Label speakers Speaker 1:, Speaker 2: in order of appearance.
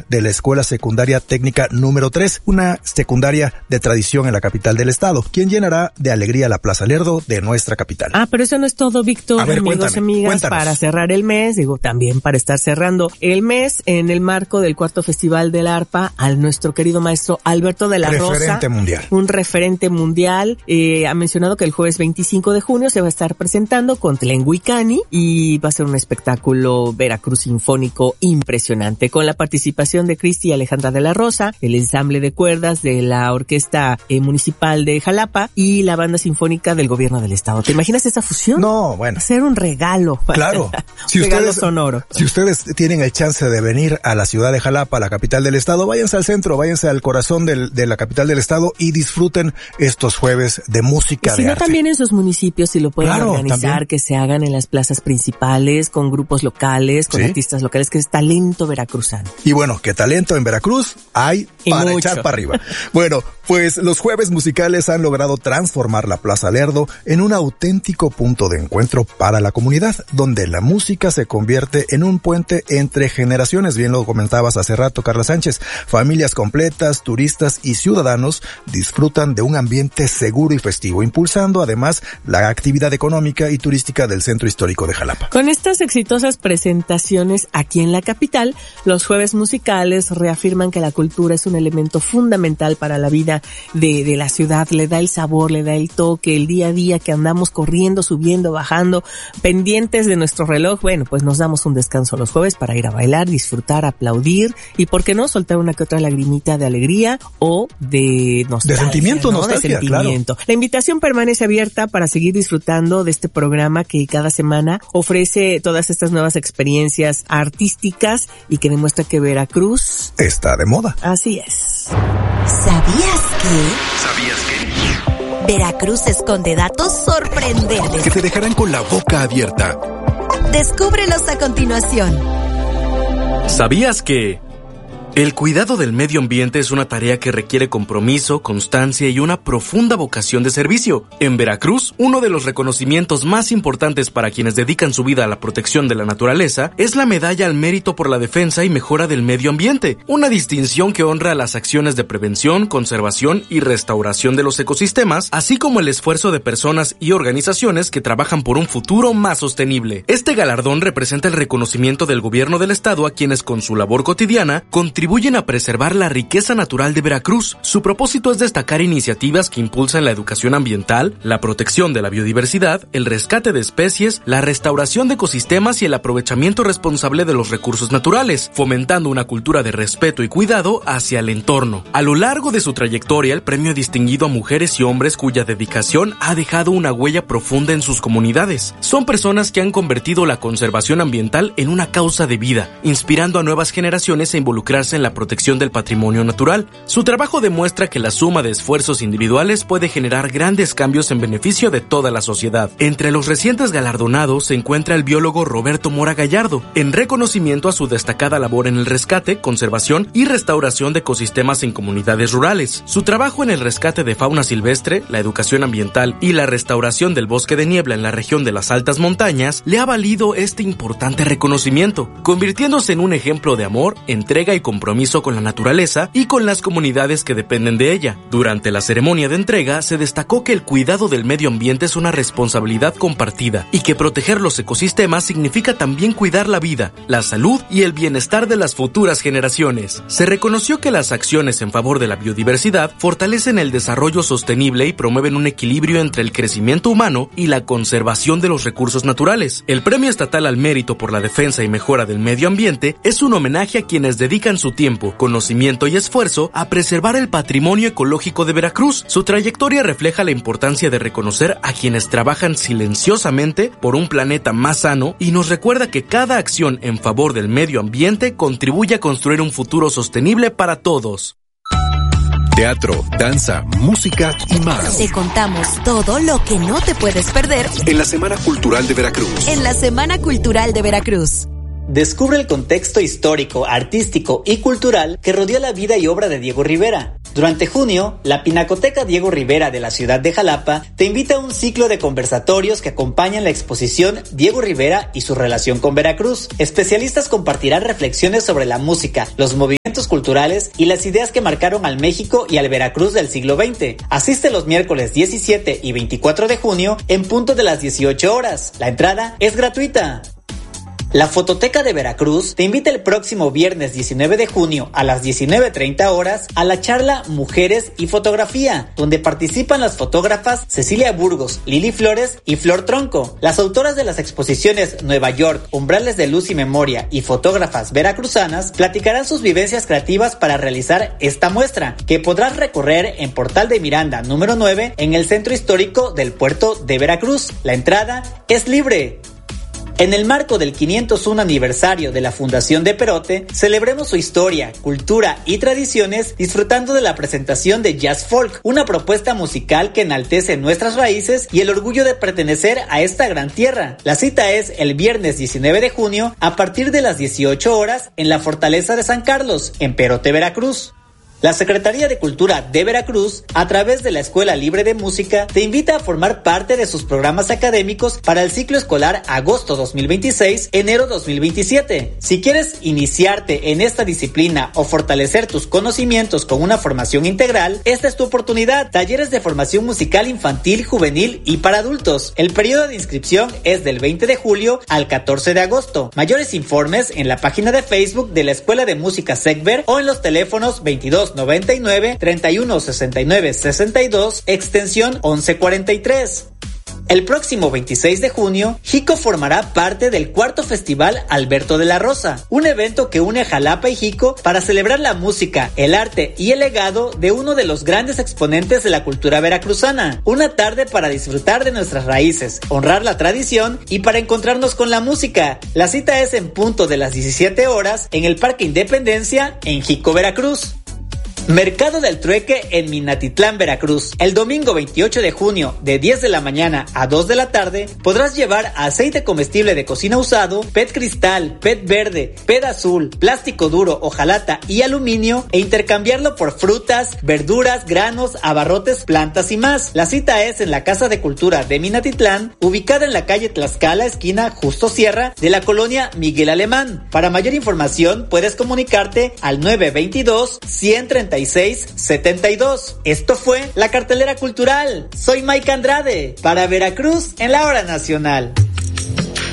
Speaker 1: de la Escuela Secundaria Técnica número 3, una secundaria de tradición en la capital del estado, quien llenará de alegría la Plaza Lerdo de nuestra capital.
Speaker 2: Pero eso no es todo, Víctor.
Speaker 1: A ver,
Speaker 2: amigos y amigas,
Speaker 1: cuéntanos.
Speaker 2: Para cerrar el mes, también para estar cerrando el mes en el marco del 4º Festival del Arpa, al nuestro querido maestro Alberto de la Rosa.
Speaker 1: Referente mundial.
Speaker 2: Un referente mundial. Ha mencionado que el jueves 25 de junio se va a estar presentando con Tlenguicani y va a ser un espectáculo Veracruz sinfónico impresionante, con la participación de Cristi y Alejandra de la Rosa, el ensamble de cuerdas de la Orquesta Municipal de Jalapa y la Banda Sinfónica del Gobierno del Estado. ¿Te imaginas esa fusión?
Speaker 1: No, bueno.
Speaker 2: Hacer un regalo.
Speaker 1: Claro.
Speaker 2: Regalo sonoro.
Speaker 1: Si ustedes tienen el chance de venir a la ciudad de Jalapa, la capital del estado, váyanse al centro, váyanse al corazón de la capital del estado y disfruten estos jueves de música,
Speaker 2: y
Speaker 1: de arte.
Speaker 2: También en sus municipios, si lo pueden organizar,
Speaker 1: también.
Speaker 2: Que se hagan en las plazas principales, con grupos locales, con artistas locales, que es talento veracruzano.
Speaker 1: Y bueno, ¿qué talento en Veracruz hay para
Speaker 2: mucho.
Speaker 1: echar para arriba? Bueno, pues los jueves musicales han logrado transformar la Plaza Lerdo en un auténtico punto de encuentro para la comunidad, donde la música se convierte en un puente entre generaciones. Bien lo comentabas hace rato, Carla Sánchez. Familias completas, turistas y ciudadanos disfrutan de un ambiente seguro y festivo, impulsando además la actividad económica y turística del centro histórico de Jalapa.
Speaker 2: Con estas exitosas presentaciones aquí en la capital, los jueves musicales reafirman que la cultura es un elemento fundamental para la vida de la ciudad. Le da el sabor, le da el toque, el día a día que andamos corriendo, subiendo, bajando, pendientes de nuestro reloj. Bueno, pues nos damos un descanso los jueves para ir a bailar, disfrutar, aplaudir y, ¿por qué no?, soltar una que otra lagrimita de alegría o de nostalgia.
Speaker 1: De sentimiento,
Speaker 2: ¿no?
Speaker 1: nostalgia,
Speaker 2: de sentimiento. Claro. La invitación permanece abierta para seguir disfrutando de este programa que cada semana ofrece todas estas nuevas experiencias artísticas y que demuestra que Veracruz
Speaker 1: está de moda.
Speaker 2: Así es.
Speaker 3: ¿Sabías que? Veracruz esconde datos sorprendentes
Speaker 4: que te dejarán con la boca abierta.
Speaker 3: Descúbrelos a continuación.
Speaker 5: ¿Sabías que? El cuidado del medio ambiente es una tarea que requiere compromiso, constancia y una profunda vocación de servicio. En Veracruz, uno de los reconocimientos más importantes para quienes dedican su vida a la protección de la naturaleza es la Medalla al Mérito por la Defensa y Mejora del Medio Ambiente, una distinción que honra las acciones de prevención, conservación y restauración de los ecosistemas, así como el esfuerzo de personas y organizaciones que trabajan por un futuro más sostenible. Este galardón representa el reconocimiento del gobierno del estado a quienes con su labor cotidiana contribuyen a preservar la riqueza natural de Veracruz. Su propósito es destacar iniciativas que impulsan la educación ambiental, la protección de la biodiversidad, el rescate de especies, la restauración de ecosistemas y el aprovechamiento responsable de los recursos naturales, fomentando una cultura de respeto y cuidado hacia el entorno. A lo largo de su trayectoria, el premio ha distinguido a mujeres y hombres cuya dedicación ha dejado una huella profunda en sus comunidades. Son personas que han convertido la conservación ambiental en una causa de vida, inspirando a nuevas generaciones a involucrarse en la protección del patrimonio natural. Su trabajo demuestra que la suma de esfuerzos individuales puede generar grandes cambios en beneficio de toda la sociedad. Entre los recientes galardonados se encuentra el biólogo Roberto Mora Gallardo, en reconocimiento a su destacada labor en el rescate, conservación y restauración de ecosistemas en comunidades rurales. Su trabajo en el rescate de fauna silvestre, la educación ambiental y la restauración del bosque de niebla en la región de las altas montañas le ha valido este importante reconocimiento, convirtiéndose en un ejemplo de amor, entrega y compromiso con la naturaleza y con las comunidades que dependen de ella. Durante la ceremonia de entrega se destacó que el cuidado del medio ambiente es una responsabilidad compartida y que proteger los ecosistemas significa también cuidar la vida, la salud y el bienestar de las futuras generaciones. Se reconoció que las acciones en favor de la biodiversidad fortalecen el desarrollo sostenible y promueven un equilibrio entre el crecimiento humano y la conservación de los recursos naturales. El Premio Estatal al Mérito por la Defensa y Mejora del Medio Ambiente es un homenaje a quienes dedican su tiempo, conocimiento y esfuerzo a preservar el patrimonio ecológico de Veracruz. Su trayectoria refleja la importancia de reconocer a quienes trabajan silenciosamente por un planeta más sano y nos recuerda que cada acción en favor del medio ambiente contribuye a construir un futuro sostenible para todos.
Speaker 4: Teatro, danza, música y más.
Speaker 3: Te contamos todo lo que no te puedes perder
Speaker 4: en la Semana Cultural de Veracruz.
Speaker 3: En la Semana Cultural de Veracruz.
Speaker 6: Descubre el contexto histórico, artístico y cultural que rodeó la vida y obra de Diego Rivera. Durante junio, la Pinacoteca Diego Rivera de la ciudad de Jalapa te invita a un ciclo de conversatorios que acompañan la exposición Diego Rivera y su relación con Veracruz. Especialistas compartirán reflexiones sobre la música, los movimientos culturales y las ideas que marcaron al México y al Veracruz del siglo XX. Asiste los miércoles 17 y 24 de junio en punto de las 18 horas. La entrada es gratuita. La Fototeca de Veracruz te invita el próximo viernes 19 de junio a las 19:30 horas a la charla Mujeres y Fotografía, donde participan las fotógrafas Cecilia Burgos, Lili Flores y Flor Tronco. Las autoras de las exposiciones Nueva York, Umbrales de Luz y Memoria y fotógrafas veracruzanas platicarán sus vivencias creativas para realizar esta muestra, que podrás recorrer en Portal de Miranda número 9 en el centro histórico del puerto de Veracruz. La entrada es libre. En el marco del 501 aniversario de la Fundación de Perote, celebremos su historia, cultura y tradiciones disfrutando de la presentación de Jazz Folk, una propuesta musical que enaltece nuestras raíces y el orgullo de pertenecer a esta gran tierra. La cita es el viernes 19 de junio a partir de las 18 horas en la Fortaleza de San Carlos, en Perote, Veracruz. La Secretaría de Cultura de Veracruz, a través de la Escuela Libre de Música, te invita a formar parte de sus programas académicos para el ciclo escolar agosto 2026-enero 2027. Si quieres iniciarte en esta disciplina o fortalecer tus conocimientos con una formación integral, esta es tu oportunidad. Talleres de formación musical infantil, juvenil y para adultos. El periodo de inscripción es del 20 de julio al 14 de agosto. Mayores informes en la página de Facebook de la Escuela de Música SECVER o en los teléfonos 2299-3169-62, extensión 1143. El próximo 26 de junio, Jico formará parte del cuarto Festival Alberto de la Rosa, un evento que une Jalapa y Jico para celebrar la música, el arte y el legado de uno de los grandes exponentes de la cultura veracruzana. Una tarde para disfrutar de nuestras raíces, honrar la tradición y para encontrarnos con la música. La cita es en punto de las 17 horas en el Parque Independencia, en Jico, Veracruz. Mercado del Trueque en Minatitlán, Veracruz. El domingo 28 de junio, de 10 de la mañana a 2 de la tarde, podrás llevar aceite comestible de cocina usado, PET cristal, PET verde, PET azul, plástico duro, hojalata y aluminio e intercambiarlo por frutas, verduras, granos, abarrotes, plantas y más. La cita es en la Casa de Cultura de Minatitlán, ubicada en la calle Tlaxcala, esquina Justo Sierra, de la colonia Miguel Alemán. Para mayor información, puedes comunicarte al 922-136-72. Esto fue la cartelera cultural. Soy Mike Andrade para Veracruz en la Hora Nacional.